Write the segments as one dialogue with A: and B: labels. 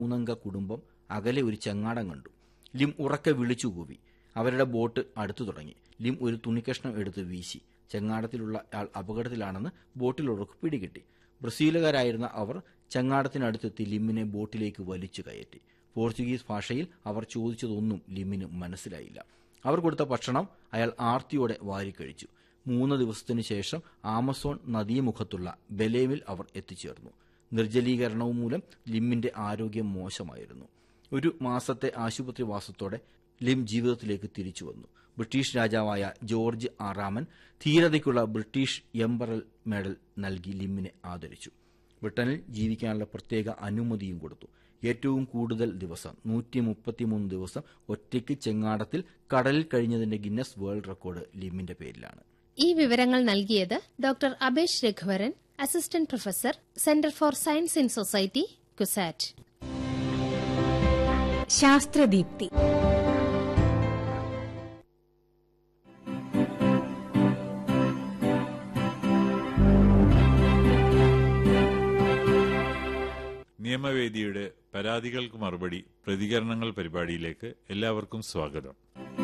A: മൂന്നംഗ കുടുംബം അകലെ ഒരു ചെങ്ങാടം കണ്ടു. ലിം ഉറക്കെ വിളിച്ചു കൂവി. അവരുടെ ബോട്ട് അടുത്തു തുടങ്ങി. ലിം ഒരു തുണിക്കഷ്ണം എടുത്ത് വീശി. ചെങ്ങാടത്തിലുള്ള ആൾ അപകടത്തിലാണെന്ന് ബോട്ടിലുള്ളവർക്ക് പിടികിട്ടി. ബ്രസീലുകാരായിരുന്ന അവർ ചെങ്ങാടത്തിനടുത്തെത്തി ലിമ്മിനെ ബോട്ടിലേക്ക് വലിച്ചു കയറ്റി. പോർച്ചുഗീസ് ഭാഷയിൽ അവർ ചോദിച്ചതൊന്നും ലിമ്മിന് മനസ്സിലായില്ല. അവർ കൊടുത്ത ഭക്ഷണം അയാൾ ആർത്തിയോടെ വാരിക്കഴിച്ചു. 3 ദിവസത്തിനു ശേഷം ആമസോൺ നദീമുഖത്തുള്ള ബെലേമിൽ അവർ എത്തിച്ചേർന്നു. നിർജ്ജലീകരണവും മൂലം ലിമ്മിന്റെ ആരോഗ്യം മോശമായിരുന്നു. 1 മാസത്തെ ആശുപത്രിവാസത്തോടെ ലിം ജീവിതത്തിലേക്ക് തിരിച്ചു വന്നു. ബ്രിട്ടീഷ് രാജാവായ ജോർജ് 6 ധീരതയ്ക്കുള്ള ബ്രിട്ടീഷ് എംപറൽ മെഡൽ നൽകി ലിമ്മിനെ ആദരിച്ചു. ബ്രിട്ടനിൽ ജീവിക്കാനുള്ള പ്രത്യേക അനുമതിയും കൊടുത്തു. ഏറ്റവും കൂടുതൽ ദിവസം 133 ദിവസം ഒറ്റയ്ക്ക് ചെങ്ങാടത്തിൽ കടലിൽ കഴിഞ്ഞതിന്റെ ഗിന്നസ് വേൾഡ് റെക്കോർഡ് ലിമ്മിന്റെ പേരിലാണ്.
B: ഈ വിവരങ്ങൾ നൽകിയത് doctor Abesh Raghuvaran, assistant professor, centre for science in society, CUSAT.
C: ശാസ്ത്രദീപ്തി.
D: നിയമവേദിയുടെ പരാതികൾക്ക് മറുപടി പ്രതികരണങ്ങൾ പരിപാടിയിലേക്ക് എല്ലാവർക്കും സ്വാഗതം.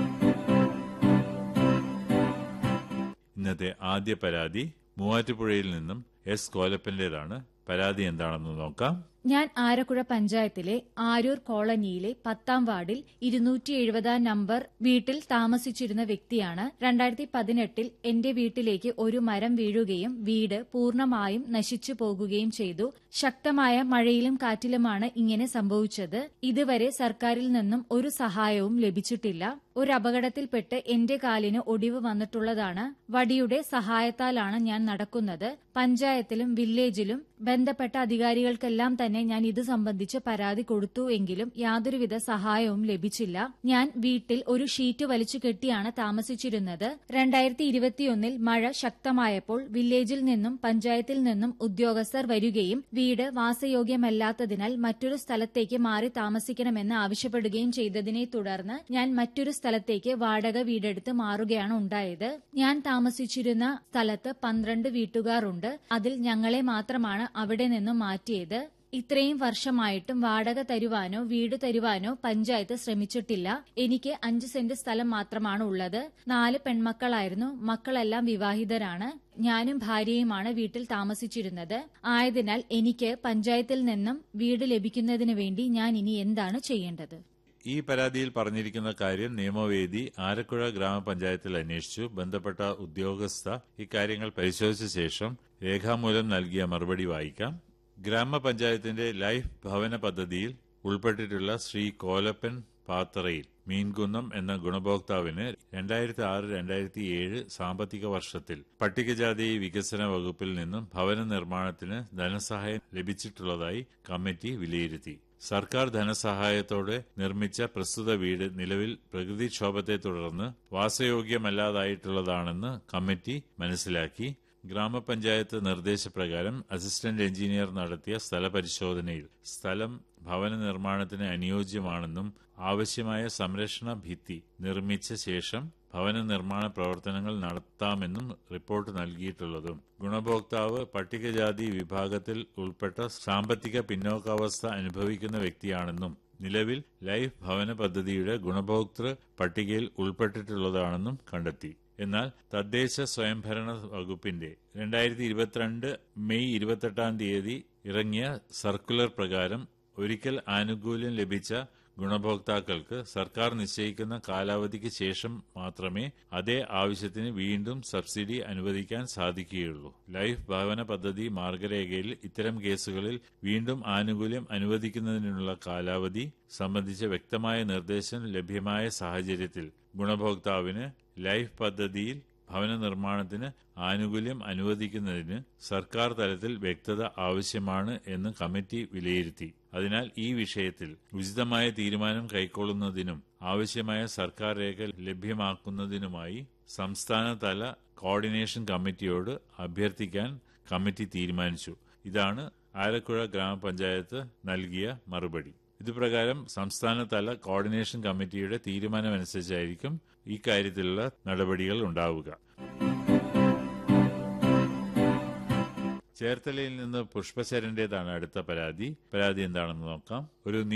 D: ഇന്നത്തെ ആദ്യ പരാതി മൂവാറ്റുപുഴയിൽ നിന്നും എസ് കോലപ്പന്റേതാണ്. പരാതി എന്താണെന്ന് നോക്കാം.
C: ഞാൻ ആരക്കുഴ പഞ്ചായത്തിലെ ആരൂർ കോളനിയിലെ 10ാം വാർഡിൽ 270 നമ്പർ വീട്ടിൽ താമസിച്ചിരുന്ന വ്യക്തിയാണ്. 2018 എന്റെ വീട്ടിലേക്ക് ഒരു മരം വീഴുകയും വീട് പൂർണ്ണമായും നശിച്ചു പോകുകയും ചെയ്തു. ശക്തമായ മഴയിലും കാറ്റിലുമാണ് ഇങ്ങനെ സംഭവിച്ചത്. ഇതുവരെ സർക്കാരിൽ നിന്നും ഒരു സഹായവും ലഭിച്ചിട്ടില്ല. ഒരു അപകടത്തിൽപ്പെട്ട് എന്റെ കാലിന് ഒടിവ് വന്നിട്ടുള്ളതാണ്. വടിയുടെ സഹായത്താലാണ് ഞാൻ നടക്കുന്നത്. പഞ്ചായത്തിലും വില്ലേജിലും ബന്ധപ്പെട്ട അധികാരികൾക്കെല്ലാം തന്നെ ഞാൻ ഇത് സംബന്ധിച്ച് പരാതി കൊടുത്തു. എങ്കിലും യാതൊരുവിധ സഹായവും ലഭിച്ചില്ല. ഞാൻ വീട്ടിൽ ഒരു ഷീറ്റ് വലിച്ചു കെട്ടിയാണ് താമസിച്ചിരുന്നത്. 2021 മഴ ശക്തമായപ്പോൾ വില്ലേജിൽ നിന്നും പഞ്ചായത്തിൽ നിന്നും ഉദ്യോഗസ്ഥർ വരികയും വീട് വാസയോഗ്യമല്ലാത്തതിനാൽ മറ്റൊരു സ്ഥലത്തേക്ക് മാറി താമസിക്കണമെന്ന് ആവശ്യപ്പെടുകയും ചെയ്തതിനെ തുടർന്ന് ഞാൻ മറ്റൊരു സ്ഥലത്തേക്ക് വാടക വീടെടുത്ത് മാറുകയാണ് ഉണ്ടായത്. ഞാൻ താമസിച്ചിരുന്ന സ്ഥലത്ത് 12 വീട്ടുകാരുണ്ട്. അതിൽ ഞങ്ങളെ മാത്രമാണ് അവിടെ നിന്നും മാറ്റിയത്. ഇത്രയും വർഷമായിട്ടും വാടക തരുവാനോ വീട് തരുവാനോ പഞ്ചായത്ത് ശ്രമിച്ചിട്ടില്ല. എനിക്ക് 5 സെന്റ് സ്ഥലം മാത്രമാണ് ഉള്ളത്. 4 പെൺമക്കളായിരുന്നു. മക്കളെല്ലാം വിവാഹിതരാണ്. ഞാനും ഭാര്യയുമാണ് വീട്ടിൽ താമസിച്ചിരുന്നത്. ആയതിനാൽ എനിക്ക് പഞ്ചായത്തിൽ നിന്നും വീട് ലഭിക്കുന്നതിന് വേണ്ടി ഞാൻ ഇനി എന്താണ് ചെയ്യേണ്ടത്?
D: ഈ പരാതിയിൽ പറഞ്ഞിരിക്കുന്ന കാര്യം നിയമവേദി ആരക്കുഴ ഗ്രാമപഞ്ചായത്തിൽ അന്വേഷിച്ചു. ബന്ധപ്പെട്ട ഉദ്യോഗസ്ഥ ഇക്കാര്യങ്ങൾ പരിശോധിച്ച ശേഷം രേഖാമൂലം നൽകിയ മറുപടി വായിക്കാം. ഗ്രാമപഞ്ചായത്തിന്റെ ലൈഫ് ഭവന പദ്ധതിയിൽ ഉൾപ്പെട്ടിട്ടുള്ള ശ്രീ കോലപ്പൻ പാത്തറയിൽ മീൻകുന്നം എന്ന ഗുണഭോക്താവിന് 2006-2007 സാമ്പത്തിക വർഷത്തിൽ പട്ടികജാതി വികസന വകുപ്പിൽ നിന്നും ഭവന നിർമ്മാണത്തിന് ധനസഹായം ലഭിച്ചിട്ടുള്ളതായി കമ്മിറ്റി വിലയിരുത്തി. സർക്കാർ ധനസഹായത്തോടെ നിർമ്മിച്ച പ്രസ്തുത വീട് നിലവിൽ പ്രകൃതിക്ഷോഭത്തെ തുടർന്ന് വാസയോഗ്യമല്ലാതായിട്ടുള്ളതാണെന്ന് കമ്മിറ്റി മനസ്സിലാക്കി. ഗ്രാമപഞ്ചായത്ത് നിർദ്ദേശപ്രകാരം അസിസ്റ്റന്റ് എഞ്ചിനീയർ നടത്തിയ സ്ഥലപരിശോധനയിൽ സ്ഥലം ഭവന നിർമ്മാണത്തിന് അനുയോജ്യമാണെന്നും ആവശ്യമായ സംരക്ഷണ ഭിത്തി നിർമ്മിച്ച ശേഷം ഭവന നിർമ്മാണ പ്രവർത്തനങ്ങൾ നടത്താമെന്നും റിപ്പോർട്ട് നൽകിയിട്ടുള്ളതും ഗുണഭോക്താവ് പട്ടികജാതി വിഭാഗത്തിൽ ഉൾപ്പെട്ട സാമ്പത്തിക പിന്നോക്കാവസ്ഥ അനുഭവിക്കുന്ന വ്യക്തിയാണെന്നും നിലവിൽ ലൈഫ് ഭവന പദ്ധതിയുടെ ഗുണഭോക്തൃ പട്ടികയിൽ ഉൾപ്പെട്ടിട്ടുള്ളതാണെന്നും കണ്ടെത്തി. എന്നാൽ തദ്ദേശ സ്വയംഭരണ വകുപ്പിന്റെ 2022 മെയ് 28 ഇറങ്ങിയ സർക്കുലർ പ്രകാരം ഒരിക്കൽ ആനുകൂല്യം ലഭിച്ച ഗുണഭോക്താക്കൾക്ക് സർക്കാർ നിശ്ചയിക്കുന്ന കാലാവധിക്ക് ശേഷം മാത്രമേ അതേ ആവശ്യത്തിന് വീണ്ടും സബ്സിഡി അനുവദിക്കാൻ സാധിക്കുകയുള്ളൂ. ലൈഫ് ഭവന പദ്ധതി മാർഗരേഖയിൽ ഇത്തരം കേസുകളിൽ വീണ്ടും ആനുകൂല്യം അനുവദിക്കുന്നതിനുള്ള കാലാവധി സംബന്ധിച്ച വ്യക്തമായ നിർദ്ദേശം ലഭ്യമായ സാഹചര്യത്തിൽ ഗുണഭോക്താവിന് ലൈഫ് പദ്ധതിയിൽ ഭവന നിർമ്മാണത്തിന് ആനുകൂല്യം അനുവദിക്കുന്നതിന് സർക്കാർ തലത്തിൽ വ്യക്തത ആവശ്യമാണ് എന്ന് കമ്മിറ്റി വിലയിരുത്തി. അതിനാൽ ഈ വിഷയത്തിൽ ഉചിതമായ തീരുമാനം കൈക്കൊള്ളുന്നതിനും ആവശ്യമായ സർക്കാർ രേഖ ലഭ്യമാക്കുന്നതിനുമായി സംസ്ഥാനതല കോർഡിനേഷൻ കമ്മിറ്റിയോട് അഭ്യർത്ഥിക്കാൻ കമ്മിറ്റി തീരുമാനിച്ചു. ഇതാണ് ആലക്കുഴ ഗ്രാമപഞ്ചായത്ത് നൽകിയ മറുപടി. ഇതുപ്രകാരം സംസ്ഥാനതല കോർഡിനേഷൻ കമ്മിറ്റിയുടെ തീരുമാനമനുസരിച്ചായിരിക്കും ഇക്കാര്യത്തിലുള്ള നടപടികൾ ഉണ്ടാവുക. ചേർത്തലയിൽ നിന്ന് പുഷ്പശരന്റേതാണ് അടുത്ത പരാതി. പരാതി എന്താണെന്ന് നോക്കാം. ഒരു